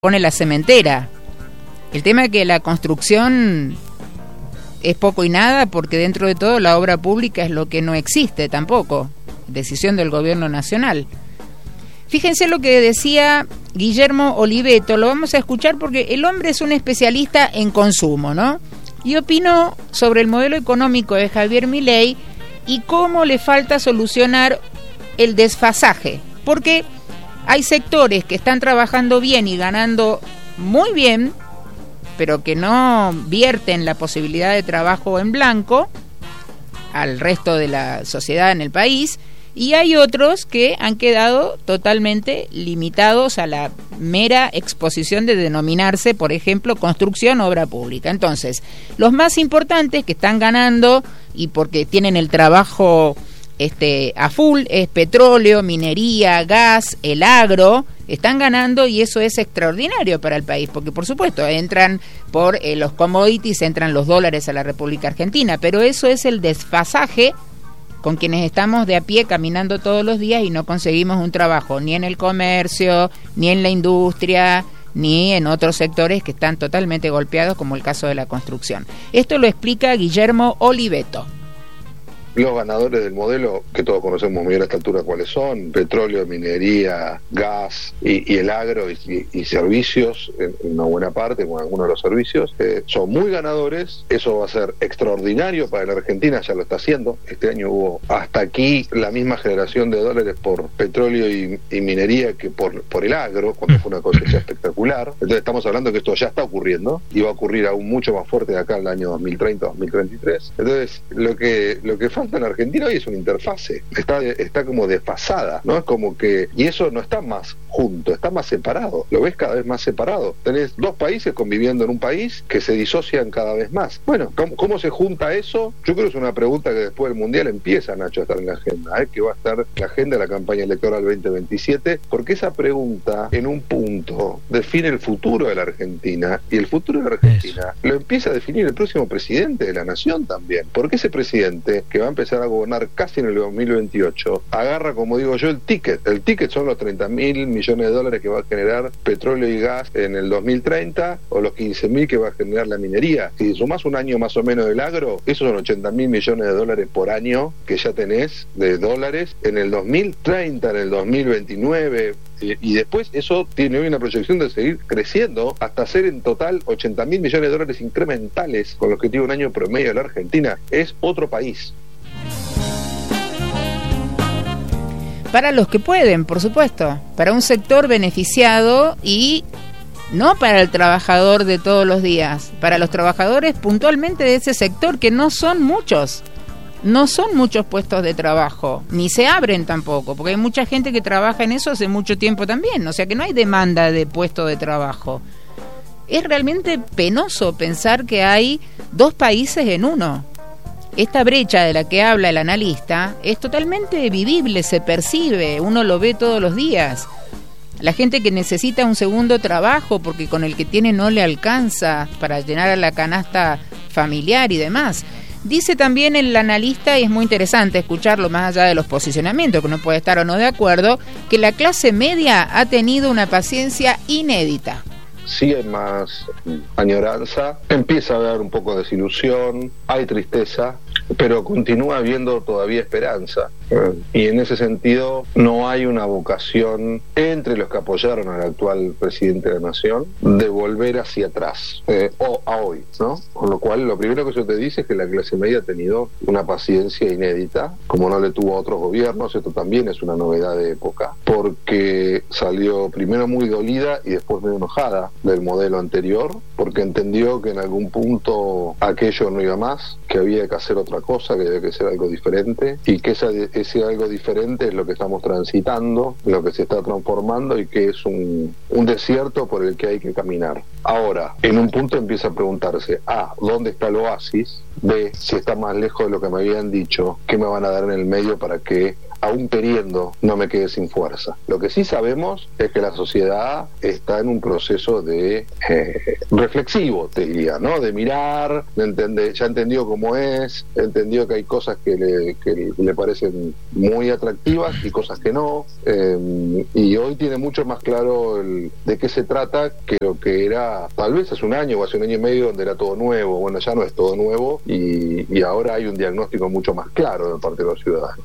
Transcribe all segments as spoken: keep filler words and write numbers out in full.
pone la cementera. El tema es que la construcción es poco y nada, porque dentro de todo la obra pública es lo que no existe tampoco, decisión del gobierno nacional. Fíjense lo que decía Guillermo Oliveto, lo vamos a escuchar porque el hombre es un especialista en consumo, ¿no? Y opinó sobre el modelo económico de Javier Milei y cómo le falta solucionar el desfasaje, porque hay sectores que están trabajando bien y ganando muy bien, pero que no vierten la posibilidad de trabajo en blanco al resto de la sociedad en el país, y hay otros que han quedado totalmente limitados a la mera exposición de denominarse, por ejemplo, construcción, obra pública. Entonces, los más importantes que están ganando, y porque tienen el trabajo este a full, es petróleo, minería, gas, el agro, están ganando, y eso es extraordinario para el país, porque por supuesto entran por eh, los commodities, entran los dólares a la República Argentina, pero eso es el desfasaje con quienes estamos de a pie caminando todos los días y no conseguimos un trabajo ni en el comercio, ni en la industria, ni en otros sectores que están totalmente golpeados, como el caso de la construcción. Esto lo explica Guillermo Oliveto. Los ganadores del modelo, que todos conocemos muy bien a esta altura cuáles son: petróleo, minería, gas y, y el agro y, y servicios, en, en una buena parte, con algunos de los servicios, eh, son muy ganadores. Eso va a ser extraordinario para la Argentina, ya lo está haciendo. Este año hubo hasta aquí la misma generación de dólares por petróleo y, y minería que por, por el agro, cuando fue una cosecha espectacular. Entonces estamos hablando que esto ya está ocurriendo y va a ocurrir aún mucho más fuerte de acá al año dos mil treinta, dos mil treinta y tres. Entonces, lo que, lo que falta en Argentina hoy es una interfase, está, está como desfasada, ¿no? Es como que, y eso no está más junto, está más separado, lo ves cada vez más separado. Tenés dos países conviviendo en un país que se disocian cada vez más. Bueno, ¿cómo, cómo se junta eso? Yo creo que es una pregunta que después del Mundial empieza, Nacho, a estar en la agenda, ¿eh? Que va a estar la agenda de la campaña electoral veinte veintisiete, porque esa pregunta en un punto define el futuro de la Argentina, y el futuro de la Argentina lo empieza a definir el próximo presidente de la nación también, porque ese presidente que va a empezar a gobernar casi en el dos mil veintiocho agarra, como digo yo, el ticket. El ticket son los treinta mil millones de dólares que va a generar petróleo y gas en el dos mil treinta, o los quince mil que va a generar la minería. Si sumás un año más o menos del agro, esos son ochenta mil millones de dólares por año que ya tenés de dólares en el dos mil treinta, en el dos mil veintinueve, y después eso tiene hoy una proyección de seguir creciendo hasta ser en total ochenta mil millones de dólares incrementales, con los que tiene un año promedio de la Argentina. Es otro país. Para los que pueden, por supuesto, para un sector beneficiado, y no para el trabajador de todos los días, para los trabajadores puntualmente de ese sector, que no son muchos, no son muchos puestos de trabajo, ni se abren tampoco, porque hay mucha gente que trabaja en eso hace mucho tiempo también, o sea que no hay demanda de puesto de trabajo. Es realmente penoso pensar que hay dos países en uno. Esta brecha de la que habla el analista es totalmente vivible, se percibe, uno lo ve todos los días. La gente que necesita un segundo trabajo porque con el que tiene no le alcanza para llenar a la canasta familiar y demás. Dice también el analista, y es muy interesante escucharlo más allá de los posicionamientos, que uno puede estar o no de acuerdo, que la clase media ha tenido una paciencia inédita. Sí hay más añoranza, empieza a haber un poco de desilusión, hay tristeza, pero continúa habiendo todavía esperanza. Y en ese sentido no hay una vocación entre los que apoyaron al actual presidente de la nación de volver hacia atrás, eh, o a hoy, ¿no? Con lo cual, lo primero que eso te dice es que la clase media ha tenido una paciencia inédita, como no le tuvo a otros gobiernos. Esto también es una novedad de época, porque salió primero muy dolida y después muy enojada del modelo anterior, porque entendió que en algún punto aquello no iba más, que había que hacer otra cosa, que había que hacer algo diferente, y que esa, ese algo diferente es lo que estamos transitando, lo que se está transformando, y que es un, un desierto por el que hay que caminar. Ahora, en un punto empieza a preguntarse: A, ¿dónde está el oasis? B, si está más lejos de lo que me habían dicho, ¿qué me van a dar en el medio para que aún queriendo, no me quede sin fuerza. Lo que sí sabemos es que la sociedad está en un proceso de eh, reflexivo, te diría, ¿no? De mirar, de entender, ya entendió cómo es, entendió que hay cosas que le, que le parecen muy atractivas y cosas que no, eh, y hoy tiene mucho más claro el, de qué se trata que lo que era tal vez hace un año o hace un año y medio, donde era todo nuevo. Bueno, ya no es todo nuevo, y, y ahora hay un diagnóstico mucho más claro de parte de los ciudadanos.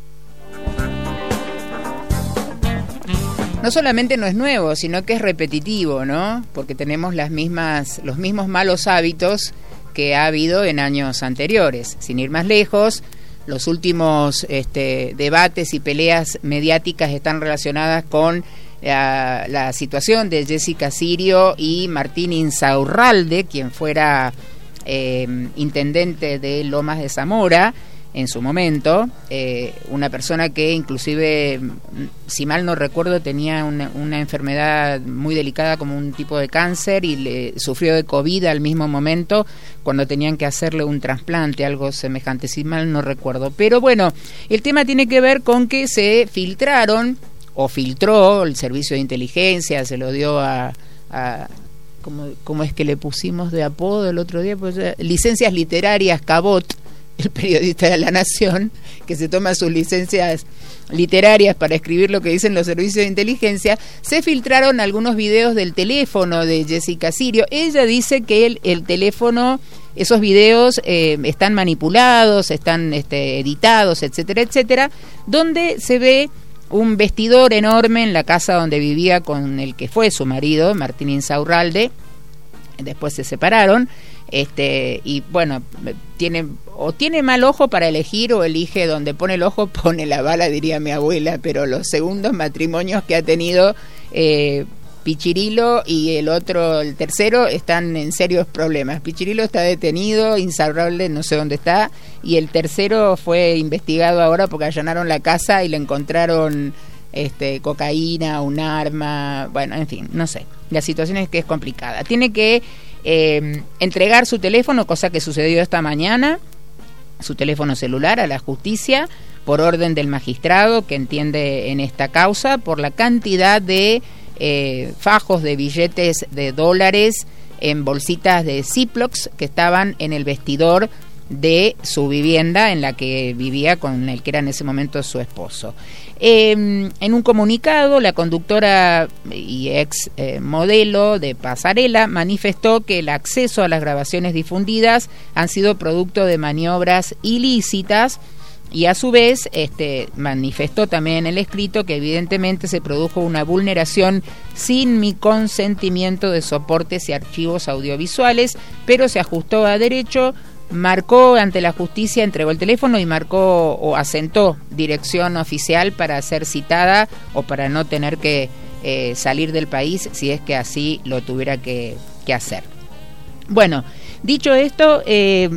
No solamente no es nuevo, sino que es repetitivo, ¿no? Porque tenemos las mismas, los mismos malos hábitos que ha habido en años anteriores. Sin ir más lejos, los últimos este, debates y peleas mediáticas están relacionadas con la, la situación de Jessica Sirio y Martín Insaurralde, quien fuera eh, intendente de Lomas de Zamora en su momento, eh, una persona que inclusive, si mal no recuerdo, tenía una, una enfermedad muy delicada como un tipo de cáncer y le sufrió de COVID al mismo momento cuando tenían que hacerle un trasplante, algo semejante, si mal no recuerdo. Pero bueno, el tema tiene que ver con que se filtraron, o filtró el servicio de inteligencia, se lo dio a... a ¿cómo, cómo es que le pusimos de apodo el otro día? Pues, licencias literarias Cabot, el periodista de La Nación, que se toma sus licencias literarias para escribir lo que dicen los servicios de inteligencia. Se filtraron algunos videos del teléfono de Jessica Sirio. Ella dice que el, el teléfono, esos videos eh, están manipulados, están este, editados, etcétera, etcétera, donde se ve un vestidor enorme en la casa donde vivía con el que fue su marido, Martín Insaurralde. Después se separaron. Este, y bueno, tiene o tiene mal ojo para elegir, o elige donde pone el ojo pone la bala, diría mi abuela. Pero los segundos matrimonios que ha tenido eh, Pichirilo y el otro, el tercero, están en serios problemas. Pichirilo está detenido, Insaurralde no sé dónde está, y el tercero fue investigado ahora porque allanaron la casa y le encontraron este, cocaína, un arma, bueno, en fin, no sé. La situación es que es complicada. Tiene que Eh, entregar su teléfono, cosa que sucedió esta mañana, su teléfono celular, a la justicia por orden del magistrado que entiende en esta causa, por la cantidad de eh, fajos de billetes de dólares en bolsitas de Ziplocs que estaban en el vestidor de su vivienda en la que vivía con el que era en ese momento su esposo. Eh, en un comunicado, la conductora y ex eh, modelo de pasarela manifestó que el acceso a las grabaciones difundidas han sido producto de maniobras ilícitas, y a su vez este, manifestó también en el escrito que evidentemente se produjo una vulneración sin mi consentimiento de soportes y archivos audiovisuales, pero se ajustó a derecho. Marcó ante la justicia, entregó el teléfono y marcó o asentó dirección oficial para ser citada o para no tener que eh, salir del país si es que así lo tuviera que, que hacer. Bueno, dicho esto, eh,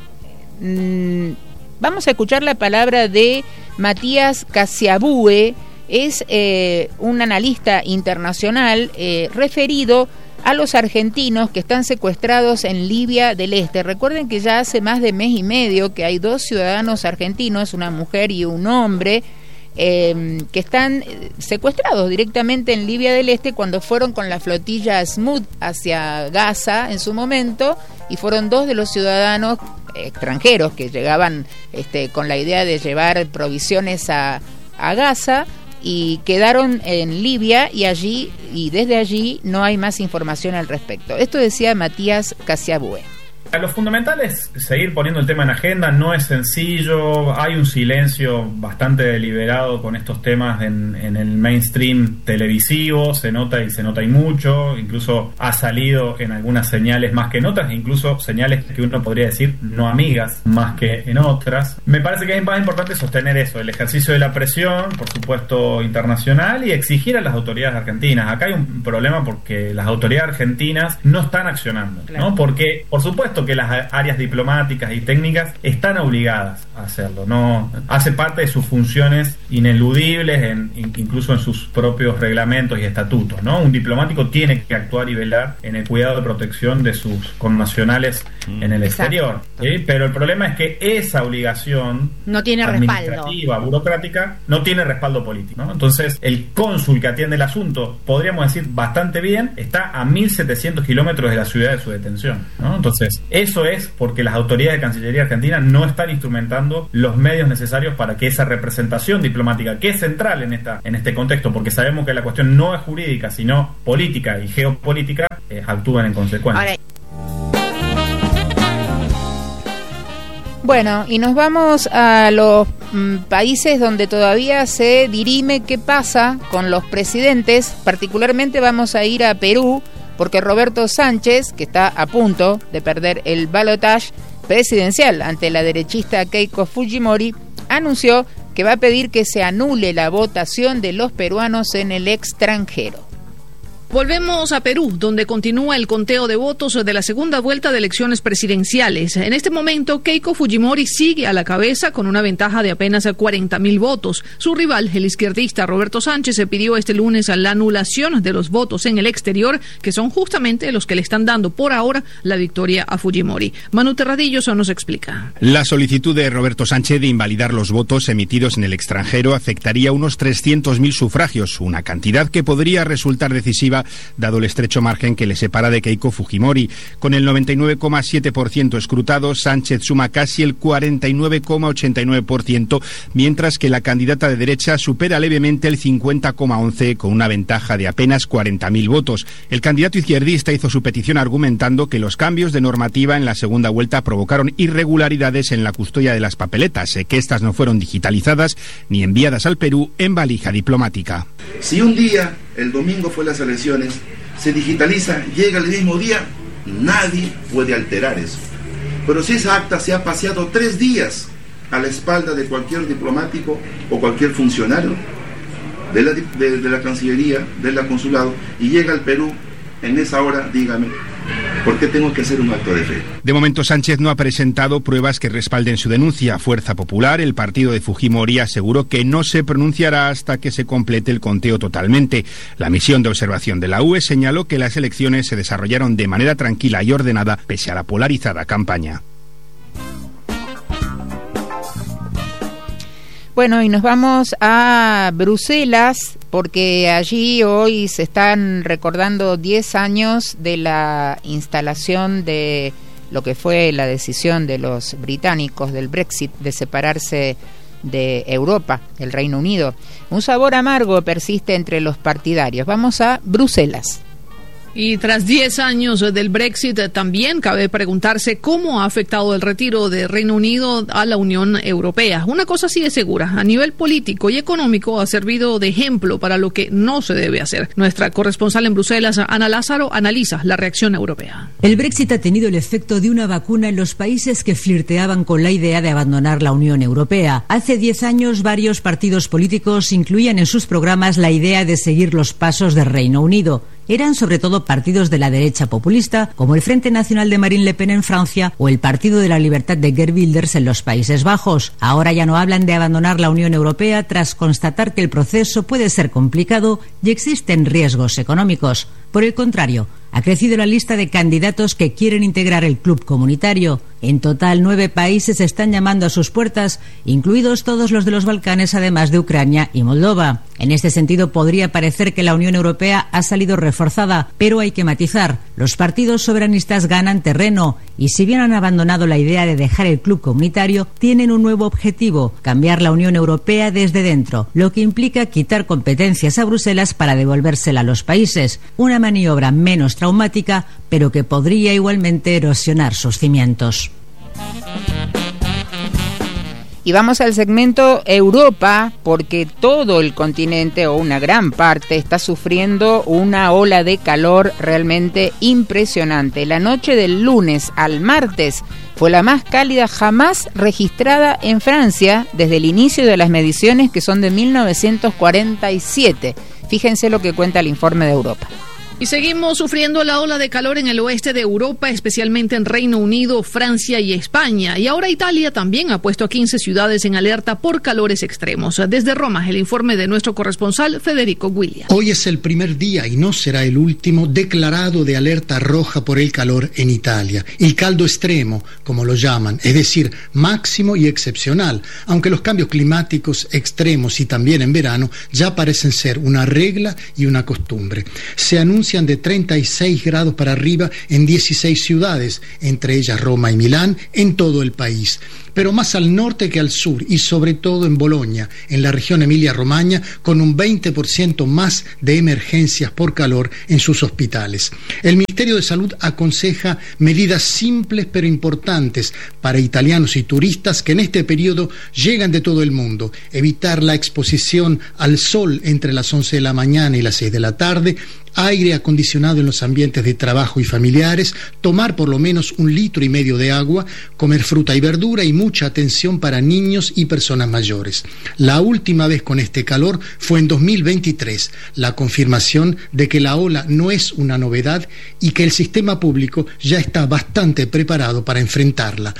mmm, vamos a escuchar la palabra de Matías Casiabue. Es eh, un analista internacional eh, referido a los argentinos que están secuestrados en Libia del Este. Recuerden que ya hace más de mes y medio que hay dos ciudadanos argentinos, una mujer y un hombre, eh, que están secuestrados directamente en Libia del Este cuando fueron con la flotilla Smooth hacia Gaza en su momento, y fueron dos de los ciudadanos extranjeros que llegaban este, con la idea de llevar provisiones a, a Gaza, y quedaron en Libia, y allí y desde allí no hay más información al respecto. Esto decía Matías Casiabue. Lo fundamental es seguir poniendo el tema en agenda. No es sencillo, hay un silencio bastante deliberado con estos temas en, en el mainstream televisivo, se nota y se nota y mucho, incluso ha salido en algunas señales más que en otras, incluso señales que uno podría decir no amigas más que en otras. Me parece que es más importante sostener eso, el ejercicio de la presión, por supuesto internacional, y exigir a las autoridades argentinas. Acá hay un problema porque las autoridades argentinas no están accionando, claro, ¿no? Porque, por supuesto, supuesto que las áreas diplomáticas y técnicas están obligadas a hacerlo, no hace parte de sus funciones ineludibles, en, incluso en sus propios reglamentos y estatutos, ¿no? Un diplomático tiene que actuar y velar en el cuidado de protección de sus connacionales mm. en el exterior, ¿sí? Pero el problema es que esa obligación no tiene administrativa, respaldo. burocrática, no tiene respaldo político, ¿no? Entonces, el cónsul que atiende el asunto, podríamos decir bastante bien, está a mil setecientos kilómetros de la ciudad de su detención, ¿no? Entonces, eso es porque las autoridades de Cancillería Argentina no están instrumentando los medios necesarios para que esa representación diplomática, que es central en esta en este contexto, porque sabemos que la cuestión no es jurídica, sino política y geopolítica, eh, actúen en consecuencia. Ahora, bueno, y nos vamos a los mm, países donde todavía se dirime qué pasa con los presidentes. Particularmente vamos a ir a Perú, porque Roberto Sánchez, que está a punto de perder el balotaje presidencial ante la derechista Keiko Fujimori, anunció que va a pedir que se anule la votación de los peruanos en el extranjero. volvemos a Perú, donde continúa el conteo de votos de la segunda vuelta de elecciones presidenciales. En este momento, Keiko Fujimori sigue a la cabeza con una ventaja de apenas cuarenta mil votos. Su rival, el izquierdista Roberto Sánchez, se pidió este lunes la anulación de los votos en el exterior, que son justamente los que le están dando por ahora la victoria a Fujimori. Manu Terradillos nos explica. La solicitud de Roberto Sánchez de invalidar los votos emitidos en el extranjero afectaría unos trescientos mil sufragios, una cantidad que podría resultar decisiva dado el estrecho margen que le separa de Keiko Fujimori. Con el noventa y nueve coma siete por ciento escrutado, Sánchez suma casi el cuarenta y nueve coma ochenta y nueve por ciento, mientras que la candidata de derecha supera levemente el cincuenta coma once por ciento con una ventaja de apenas cuarenta mil votos. El candidato izquierdista hizo su petición argumentando que los cambios de normativa en la segunda vuelta provocaron irregularidades en la custodia de las papeletas, que éstas no fueron digitalizadas ni enviadas al Perú en valija diplomática. Si un día, el domingo fue las elecciones, se digitaliza, llega el mismo día, nadie puede alterar eso. Pero si esa acta se ha paseado tres días a la espalda de cualquier diplomático o cualquier funcionario de la, de, de la Cancillería, de la Consulado, y llega al Perú en esa hora, dígame, ¿por qué tengo que hacer un acto de fe? De momento, Sánchez no ha presentado pruebas que respalden su denuncia. Fuerza Popular, el partido de Fujimori, aseguró que no se pronunciará hasta que se complete el conteo totalmente. La misión de observación de la U E señaló que las elecciones se desarrollaron de manera tranquila y ordenada pese a la polarizada campaña. Bueno, y nos vamos a Bruselas, porque allí hoy se están recordando diez años de la instalación de lo que fue la decisión de los británicos del Brexit de separarse de Europa, el Reino Unido. Un sabor amargo persiste entre los partidarios. Vamos a Bruselas. Y tras diez años del Brexit, también cabe preguntarse cómo ha afectado el retiro de Reino Unido a la Unión Europea. Una cosa sí es segura, a nivel político y económico ha servido de ejemplo para lo que no se debe hacer. Nuestra corresponsal en Bruselas, Ana Lázaro, analiza la reacción europea. El Brexit ha tenido el efecto de una vacuna en los países que flirteaban con la idea de abandonar la Unión Europea. Hace diez años, varios partidos políticos incluían en sus programas la idea de seguir los pasos del Reino Unido. Eran sobre todo partidos de la derecha populista, como el Frente Nacional de Marine Le Pen en Francia o el Partido de la Libertad de Geert Wilders en los Países Bajos. Ahora ya no hablan de abandonar la Unión Europea tras constatar que el proceso puede ser complicado y existen riesgos económicos. Por el contrario, ha crecido la lista de candidatos que quieren integrar el club comunitario. En total, nueve países están llamando a sus puertas, incluidos todos los de los Balcanes, además de Ucrania y Moldova. En este sentido, podría parecer que la Unión Europea ha salido reforzada, pero hay que matizar. Los partidos soberanistas ganan terreno y, si bien han abandonado la idea de dejar el club comunitario, tienen un nuevo objetivo: cambiar la Unión Europea desde dentro, lo que implica quitar competencias a Bruselas para devolvérsela a los países. Una maniobra menos traumática, pero que podría igualmente erosionar sus cimientos. Y vamos al segmento Europa, porque todo el continente, o una gran parte, está sufriendo una ola de calor realmente impresionante. La noche del lunes al martes fue la más cálida jamás registrada en Francia desde el inicio de las mediciones, que son de mil novecientos cuarenta y siete. Fíjense lo que cuenta el informe de Europa. Y seguimos sufriendo la ola de calor en el oeste de Europa, especialmente en Reino Unido, Francia y España. Y ahora Italia también ha puesto a quince ciudades en alerta por calores extremos. Desde Roma, el informe de nuestro corresponsal Federico Guiglia. Hoy es el primer día, y no será el último, declarado de alerta roja por el calor en Italia. El caldo extremo, como lo llaman, es decir, máximo y excepcional, aunque los cambios climáticos extremos y también en verano ya parecen ser una regla y una costumbre. Se anuncia de treinta y seis grados para arriba en dieciséis ciudades, entre ellas Roma y Milán, en todo el país. Pero más al norte que al sur, y sobre todo en Bolonia, en la región Emilia-Romagna, con un veinte por ciento más de emergencias por calor en sus hospitales. El Ministerio de Salud aconseja medidas simples pero importantes para italianos y turistas que en este periodo llegan de todo el mundo: evitar la exposición al sol entre las once de la mañana y las seis de la tarde, aire acondicionado en los ambientes de trabajo y familiares, tomar por lo menos un litro y medio de agua, comer fruta y verdura y mucha atención para niños y personas mayores. La última vez con este calor fue en dos mil veintitrés, la confirmación de que la ola no es una novedad y que el sistema público ya está bastante preparado para enfrentarla.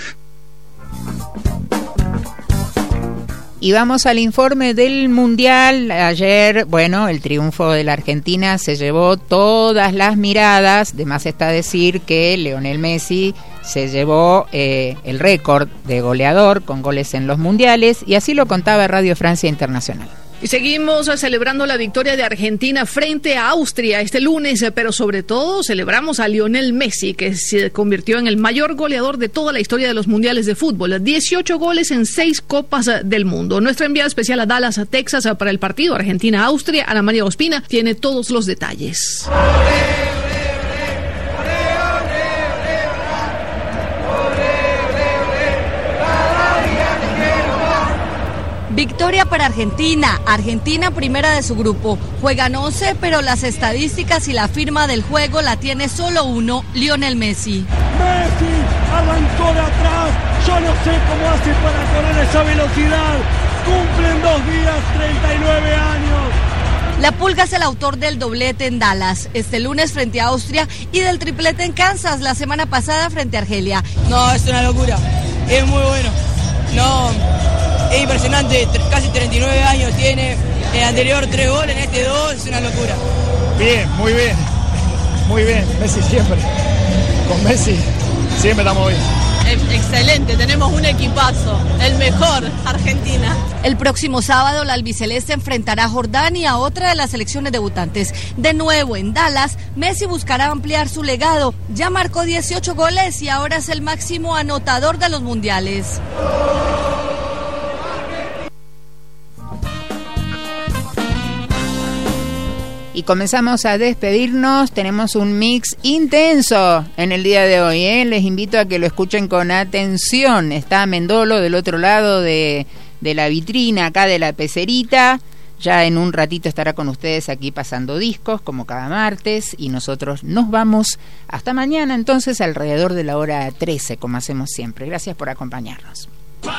Y vamos al informe del Mundial. Ayer, bueno, el triunfo de la Argentina se llevó todas las miradas. De más está decir que Lionel Messi se llevó eh, el récord de goleador con goles en los mundiales, y así lo contaba Radio Francia Internacional. Y seguimos celebrando la victoria de Argentina frente a Austria este lunes, pero sobre todo celebramos a Lionel Messi, que se convirtió en el mayor goleador de toda la historia de los mundiales de fútbol. dieciocho goles en seis Copas del Mundo. Nuestra enviada especial a Dallas, a Texas, para el partido Argentina-Austria, Ana María Ospina, tiene todos los detalles. Victoria para Argentina. Argentina primera de su grupo. Juegan once, pero las estadísticas y la firma del juego la tiene solo uno: Lionel Messi. Messi arrancó de atrás. Yo no sé cómo hace para correr esa velocidad. Cumplen dos días, treinta y nueve años. La Pulga es el autor del doblete en Dallas este lunes frente a Austria y del triplete en Kansas la semana pasada frente a Argelia. No, es una locura. Es muy bueno. No... Es impresionante, casi treinta y nueve años tiene, en el anterior tres goles, en este dos, es una locura. Bien, muy bien, muy bien, Messi siempre, con Messi siempre estamos bien. Excelente, tenemos un equipazo, el mejor, Argentina. El próximo sábado la albiceleste enfrentará a Jordania, otra de las selecciones debutantes. De nuevo en Dallas, Messi buscará ampliar su legado. Ya marcó dieciocho goles y ahora es el máximo anotador de los mundiales. Y comenzamos a despedirnos. Tenemos un mix intenso en el día de hoy, ¿eh? Les invito a que lo escuchen con atención. Está Mendolo del otro lado de, de la vitrina, acá de la pecerita. Ya en un ratito estará con ustedes aquí pasando discos, como cada martes. Y nosotros nos vamos hasta mañana, entonces, alrededor de la hora trece, como hacemos siempre. Gracias por acompañarnos.